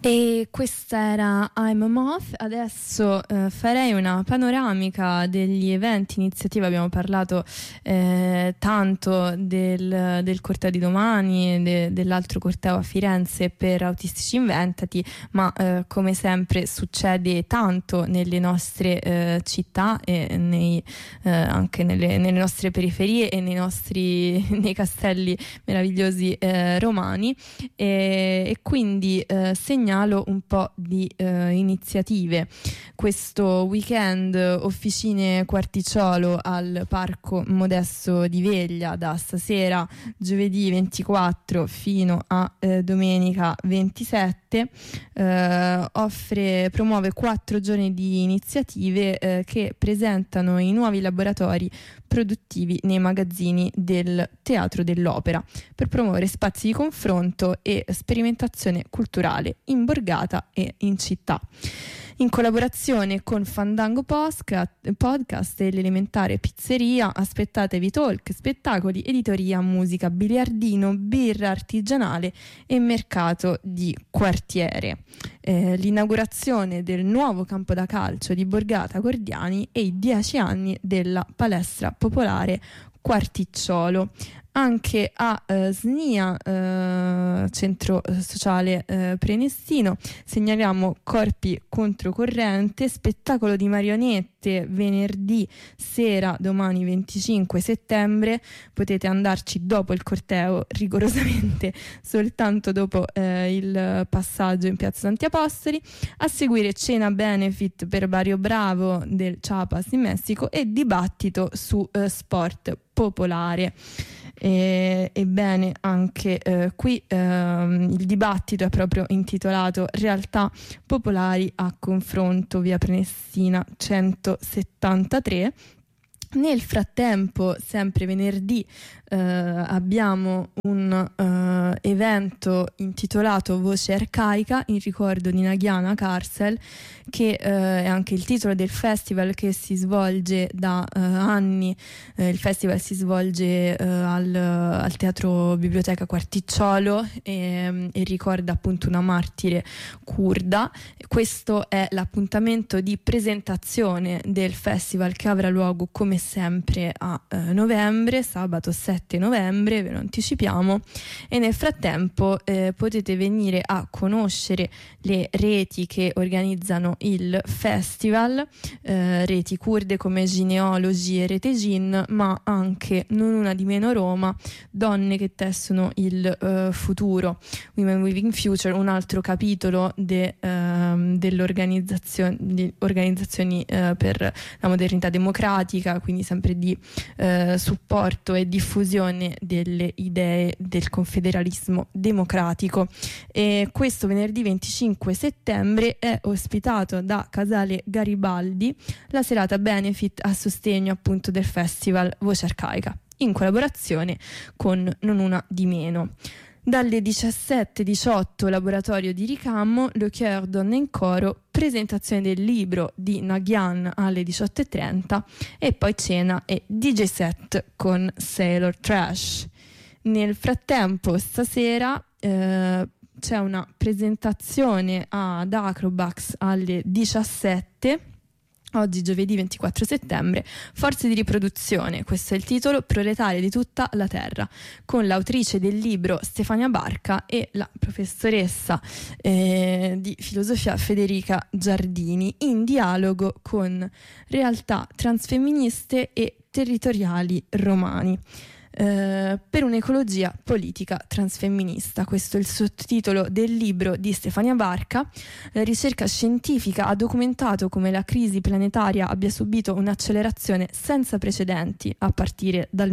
E questa era I'm a Moth. Adesso farei una panoramica degli eventi, iniziative. Abbiamo parlato tanto del corteo di domani e dell'altro corteo a Firenze per Autistici Inventati, ma come sempre succede tanto nelle nostre città e anche nelle nostre periferie e nei castelli meravigliosi romani, e quindi segnalo un po' di iniziative. Questo weekend officine Quarticciolo al Parco Modesto di Veglia da stasera giovedì 24 fino a domenica 27. Promuove 4 giorni di iniziative che presentano i nuovi laboratori produttivi nei magazzini del Teatro dell'Opera per promuovere spazi di confronto e sperimentazione culturale in borgata e in città. In collaborazione con Fandango Podcast e l'Elementare Pizzeria, aspettatevi talk, spettacoli, editoria, musica, biliardino, birra artigianale e mercato di quartiere. L'inaugurazione del nuovo campo da calcio di Borgata Gordiani e i 10 anni della palestra popolare Quarticciolo. Anche a SNIA, centro sociale Prenestino, segnaliamo corpi controcorrente, spettacolo di marionette venerdì sera, domani 25 settembre. Potete andarci dopo il corteo, rigorosamente soltanto dopo il passaggio in Piazza Santi Apostoli. A seguire cena benefit per Barrio Bravo del Chiapas in Messico e dibattito su sport popolare. Ebbene, anche qui il dibattito è proprio intitolato Realtà popolari a confronto, via Prenestina 173. Nel frattempo, sempre venerdì, abbiamo un evento intitolato Voce Arcaica in ricordo di Nagiana Carcel, che è anche il titolo del festival che si svolge da anni. Il festival si svolge al Teatro Biblioteca Quarticciolo e ricorda appunto una martire curda. Questo è l'appuntamento di presentazione del festival, che avrà luogo come sempre a novembre, sabato 7 novembre, ve lo anticipiamo. E nel frattempo potete venire a conoscere le reti che organizzano il festival, reti kurde come Gineologi e Rete Gin, ma anche non una di meno Roma, Donne che tessono il futuro, Women Weaving Future, un altro capitolo delle organizzazioni per la modernità democratica, quindi sempre di supporto e diffusione delle idee del confederalismo democratico. E questo venerdì 25 settembre è ospitato da Casale Garibaldi la serata benefit a sostegno appunto del festival Voce Arcaica, in collaborazione con Non Una di Meno. Dalle 17-18 laboratorio di ricamo, Le Coeur Donne in Coro, presentazione del libro di Nagian alle 18:30 e poi cena e DJ set con Sailor Trash. Nel frattempo stasera c'è una presentazione ad Acrobax alle 17. Oggi giovedì 24 settembre, Forze di riproduzione, questo è il titolo, Proletarie di tutta la terra, con l'autrice del libro Stefania Barca e la professoressa di filosofia Federica Giardini, in dialogo con realtà transfemministe e territoriali romani. Per un'ecologia politica transfemminista, questo è il sottotitolo del libro di Stefania Barca. La ricerca scientifica ha documentato come la crisi planetaria abbia subito un'accelerazione senza precedenti a partire dal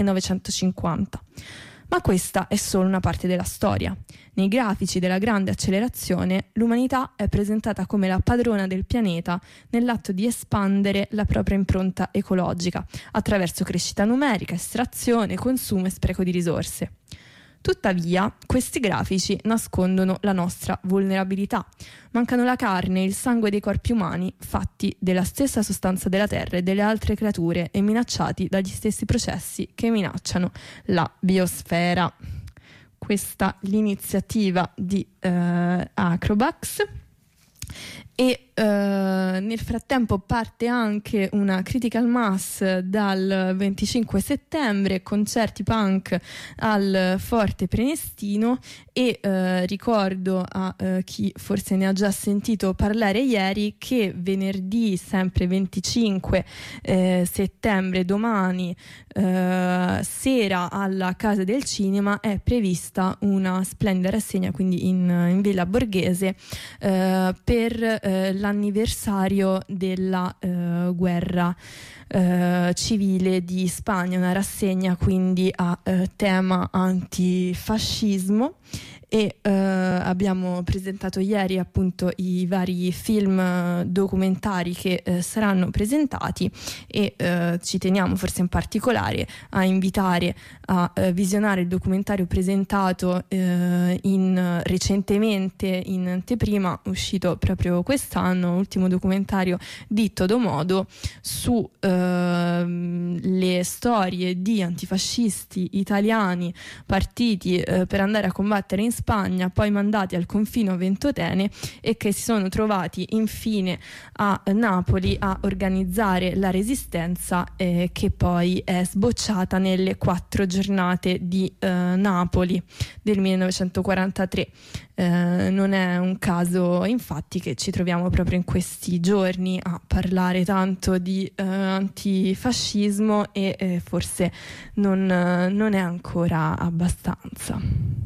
1950. Ma questa è solo una parte della storia. Nei grafici della grande accelerazione, l'umanità è presentata come la padrona del pianeta nell'atto di espandere la propria impronta ecologica attraverso crescita numerica, estrazione, consumo e spreco di risorse. Tuttavia, questi grafici nascondono la nostra vulnerabilità. Mancano la carne e il sangue dei corpi umani, fatti della stessa sostanza della terra e delle altre creature e minacciati dagli stessi processi che minacciano la biosfera. l'iniziativa di Acrobax. E nel frattempo parte anche una Critical Mass dal 25 settembre, concerti punk al Forte Prenestino, e ricordo a chi forse ne ha già sentito parlare ieri che venerdì, sempre 25 settembre, domani sera, alla Casa del Cinema è prevista una splendida rassegna, quindi in Villa Borghese, per l'anniversario della guerra civile di Spagna, una rassegna quindi a tema antifascismo. E abbiamo presentato ieri appunto i vari film documentari che saranno presentati, e ci teniamo forse in particolare a invitare a visionare il documentario presentato recentemente in anteprima, uscito proprio quest'anno, ultimo documentario di Todomodo su le storie di antifascisti italiani partiti per andare a combattere in Spagna, poi mandati al confino ventotene, e che si sono trovati infine a Napoli a organizzare la resistenza, che poi è sbocciata nelle 4 giornate di Napoli del 1943. Non è un caso infatti che ci troviamo proprio in questi giorni a parlare tanto di antifascismo, e forse non è ancora abbastanza.